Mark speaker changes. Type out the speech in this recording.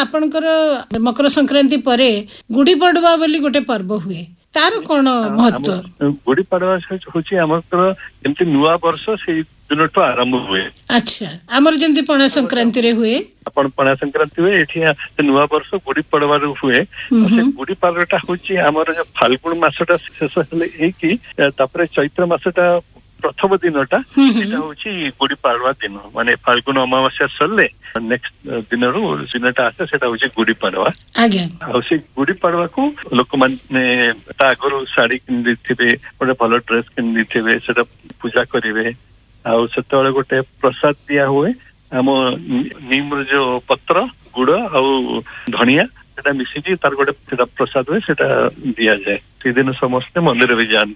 Speaker 1: आपणकर मकर संक्रांति परे गुड़ी पड़वा बोली गोटे पर्व हुए तार कौन महत्व
Speaker 2: गुड़ी पड़वा होची हमर एमती नुआ वर्ष से दिनटो आरंभ हुए।
Speaker 1: अच्छा हमर जेमती पणा संक्रांति रे हुए
Speaker 2: आपण पणा संक्रांति हुए एठी नुआ वर्ष गुड़ी पड़वा रे हुए। से गुड़ी पड़वाटा होची हमर जो फाल्गुन मासटा शेष हले ए की तापरे चैत्र मासटा प्रथम दिनटा एटा होची गुड़ी पड़वा दिन माने फाल्गुन अमावास्या सरले नेक्स्ट दिनटा आसे सेटा होची गुड़ी पड़वा।
Speaker 1: आगे
Speaker 2: आ से गुड़ी पड़वा को लोक माने तागरो साड़ी किन दिथिबे गोटे भलो ड्रेस किन दिथिबे सेटा पूजा करिवे आ सेतबेले गोटे प्रसाद दिया हुए आम नीम जो पत्र गुड़ आ धनिया सेटा मिसिकी तार गोटे प्रसाद हुए सेटा दिया जाए। से दिन समस्त मंदिर भी जान